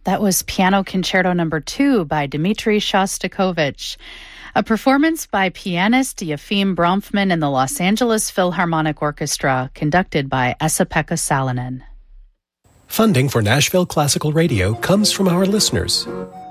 That was Piano Concerto No. 2 by Dmitri Shostakovich, a performance by pianist Yefim Bronfman and the Los Angeles Philharmonic Orchestra, conducted by Esa-Pekka Salonen. Funding for Nashville Classical Radio comes from our listeners.